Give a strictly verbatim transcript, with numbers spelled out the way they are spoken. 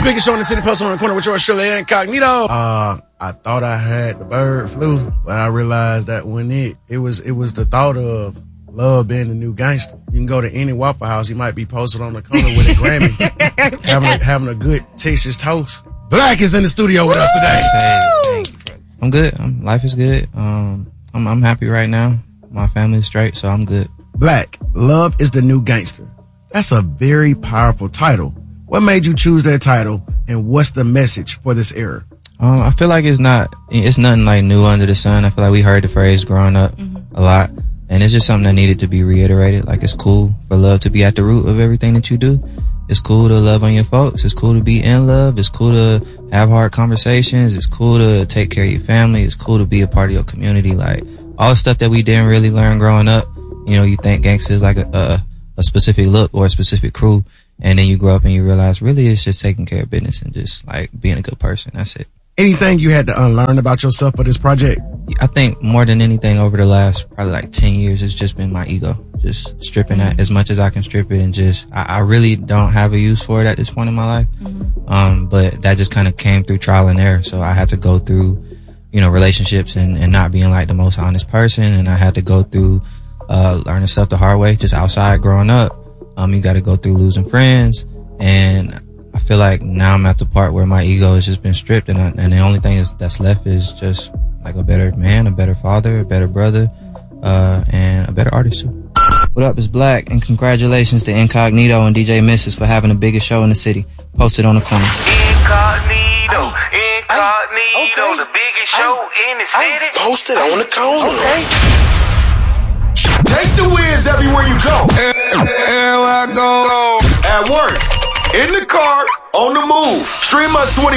biggest show in the city, posted on the corner with yours truly, Incognito. Uh, I thought I had the bird flu, but I realized that when it, it was, it was the thought of Love being the new gangster. You can go to any Waffle House, he might be posted on the corner with a Grammy, having a, having a good Texas toast. Black is in the studio with us today. Hey, hey, I'm good. I'm, life is good. Um, I'm, I'm happy right now. My family is straight, so I'm good. Black, Love is the new gangster. That's a very powerful title. What made you choose that title, and what's the message for this era? Um, I feel like it's not, it's nothing like new under the sun. I feel like we heard the phrase growing up mm-hmm. a lot, and it's just something that needed to be reiterated. Like, it's cool for love to be at the root of everything that you do. It's cool to love on your folks. It's cool to be in love. It's cool to have hard conversations. It's cool to take care of your family. It's cool to be a part of your community. Like, all the stuff that we didn't really learn growing up. You know, you think gangsta is like a, a, a specific look or a specific crew. And then you grow up and you realize really it's just taking care of business and just like being a good person. That's it. Anything you had to unlearn about yourself for this project? I think more than anything over the last probably like ten years, it's just been my ego. Just stripping that as much as I can strip it, and just, I, I really don't have a use for it at this point in my life. Mm-hmm. Um, but that just kind of came through trial and error. So I had to go through, you know, relationships and, and not being like the most honest person. And I had to go through, uh, learning stuff the hard way, just outside growing up. Um, you got to go through losing friends. And I feel like now I'm at the part where my ego has just been stripped. And I, and the only thing is, that's left is just like a better man, a better father, a better brother, uh, and a better artist too. What up, it's Black, and congratulations to Incognito and D J Missus for having the biggest show in the city. Posted on the corner. Incognito, Incognito, okay. The biggest show I, in the city. Posted on the corner. Okay. Take the Wiz everywhere you go. Everywhere I go. At work, in the car, on the move. Stream us twenty